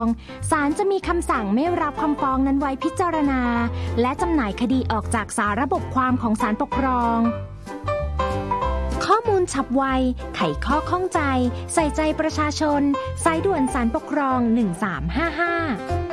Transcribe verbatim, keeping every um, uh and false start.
ศาลจะมีคำสั่งไม่รับคำฟ้องนั้นไว้พิจารณาและจำหน่ายคดีออกจากสาระบบความของศาลปกครองข้อมูลฉับไวไขข้อข้องใจใส่ใจประชาชนสายด่วนศาลปกครองหนึ่งสามห้าห้า